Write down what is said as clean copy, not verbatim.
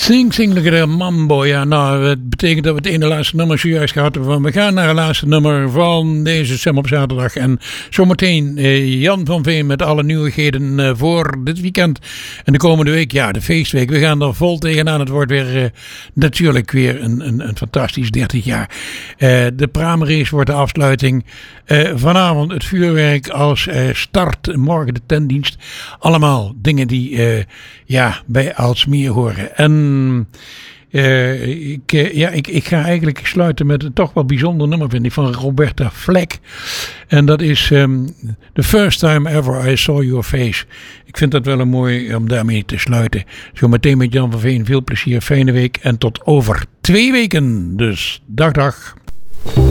Sing, look at a mambo. Ja, nou, het betekent dat we het ene laatste nummer zojuist gehad hebben. Van we gaan naar het laatste nummer van deze Stem op Zaterdag. En zometeen Jan van Veen met alle nieuwigheden voor dit weekend. En de komende week, ja, de feestweek. We gaan er vol tegenaan. Het wordt weer natuurlijk weer een fantastisch 30 jaar. De Praamrace wordt de afsluiting. Vanavond het vuurwerk als start. Morgen de tentdienst. Allemaal dingen die bij Aalsmeer horen. En ik ga eigenlijk sluiten met een toch wel bijzonder nummer, vind ik, van Roberta Fleck. En dat is The First Time Ever I Saw Your Face. Ik vind dat wel een mooi om daarmee te sluiten. Zometeen met Jan van Veen. Veel plezier, fijne week en tot over 2 weken. Dus dag.